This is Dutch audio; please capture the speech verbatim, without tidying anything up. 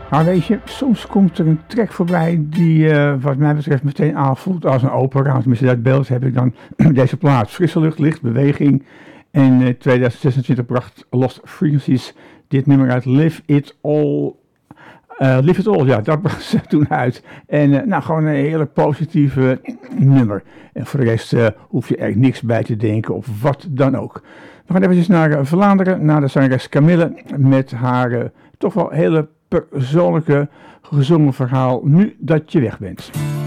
Maar weet je, soms komt er een track voorbij die uh, wat mij betreft meteen aanvoelt als een opera. Tenminste, dat beeld heb ik dan deze plaat. Frisse lucht, licht, beweging. En in tweeduizend zesentwintig bracht Lost Frequencies dit nummer uit, Live It All. Uh, Live It All, ja, dat bracht ze toen uit. En uh, nou, gewoon een hele positieve nummer. En voor de rest uh, hoef je er niks bij te denken of wat dan ook. We gaan even naar uh, Vlaanderen, naar de zangeres Camille met haar uh, toch wel hele persoonlijke gezongen verhaal Nu Dat Je Weg Bent.